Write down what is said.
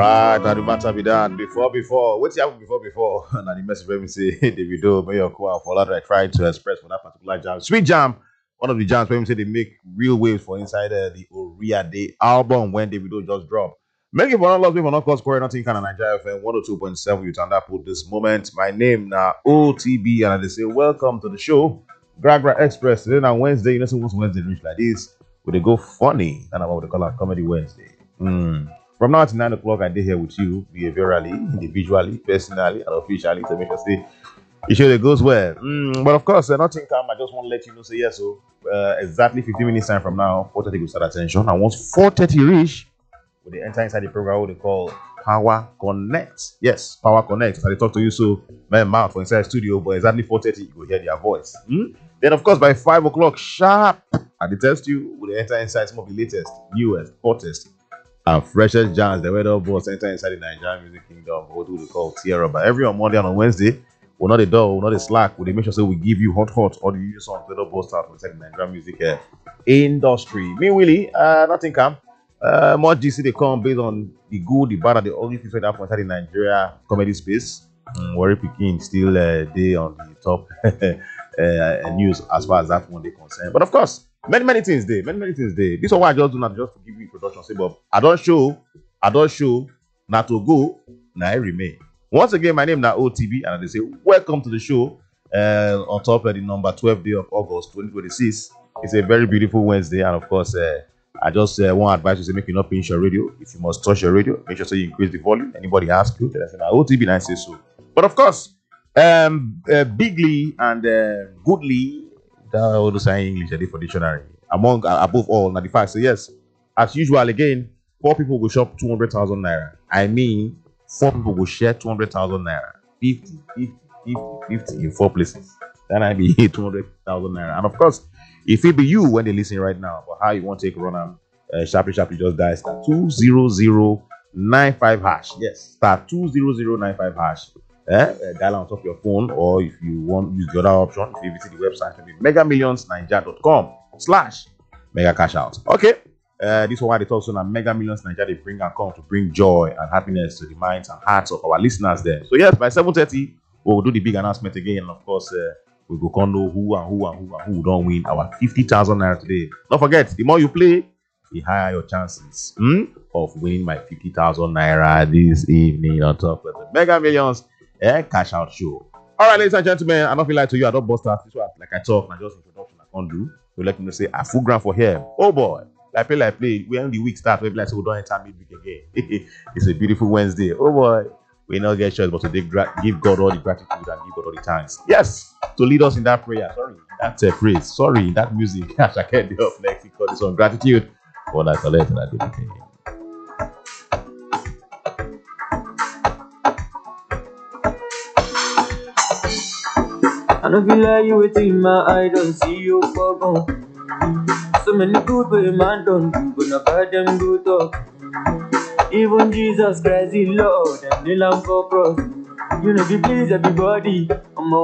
right, now the matter be done. Before, what's happened before? Now the message when me say, Davido, may your call for that I tried to express for that particular jam. Sweet Jam, one of the jams when we say they make real waves for inside the Oria Day album when Davido just dropped. Many people not love me for not cause square nothing kind of Nigeria FM 102.7. You turn that put this moment. My name now OTB, and they say welcome to the show. Gragra Express. Today on Wednesday, you know, so once Wednesday reach like this, we they go funny, and about what they call it Comedy Wednesday. From now to 9 o'clock, I did here with you behaviorally, individually, personally, and officially to make sure it goes well. But of course, nothing come. I just want to let you know. Say yes. So exactly 15 minutes time from now, 4:30 will start attention. And once 4:30 reach, we enter inside the program what they call Power Connect. Yes, Power Connect. So they talk to you so my mouth for inside the studio, but exactly 4:30 you will hear their voice. Then of course by 5 o'clock sharp, I test you will enter inside some of the latest, newest, hottest, and freshest jams. The weather boss enter inside the Nigerian music kingdom. What do they call Tierra? But every on Monday and on Wednesday, we're not the door, we're not the slack. We make sure so we give you hot all the usual songs. Weather boss start inside the Nigerian music industry. Me Willie, nothing come. More GC they come based on the good, the bad, and the ugly things that happen inside the Nigeria comedy space. Warri Pikin still day on the top news as far as that one they concerned. But of course, many things there. This is why I just do not just to give you introduction. Say, but I don't show, not to go, now I remain. Once again, my name is OTB, and they say welcome to the show. On top of the number 12th day of August 2026. It's a very beautiful Wednesday, and of course, I just want to advise you to make you not pinch your radio. If you must touch your radio, make sure so you increase the volume. Anybody ask you, tell us now OTB and I say so. But of course, bigly and goodly, that all those English I did for dictionary. Above all, now the fact say yes, as usual again, 4 people will shop 200,000 naira. I mean, 4 people will share 200,000 naira. 50 in 4 places. Then I be 200,000 naira. And of course, if it be you when they listen right now, but how you want to take run am, sharply just dial star 20095 hash. Yes, star 20095 hash. Dial on top of your phone, or if you want use the other option, if you visit the website, megamillionsniger.com/mega cash out. Okay, this is why they talk so now. Mega Millions Niger, they bring and come to bring joy and happiness to the minds and hearts of our listeners there. So yes, by 7:30 we'll do the big announcement again, and of course we go come know who don't win our 50,000 naira today. Don't forget, the more you play, the higher your chances of winning my 50,000 naira this evening on top of the Mega Millions cash out show. All right, ladies and gentlemen, I don't feel like to you. I don't bust out. This one, like I talk, I just introduction I can't do. So let me say a full ground for here. Oh boy, like play. When the week starts, we like say we don't enter midweek again. It's a beautiful Wednesday. Oh boy, we not get choice but to give God all the gratitude and give God all the thanks. Yes, to lead us in that prayer. Sorry, that's a phrase. Sorry, that music. I can't do up next because it's on gratitude. For that collect and I do the thing. I don't feel like you within my eye, don't see you for gone. So many good way man don't do, but not bad them good talk. Even Jesus Christ, the Lord, and the Lamb for cross. You know, be please everybody. I'm a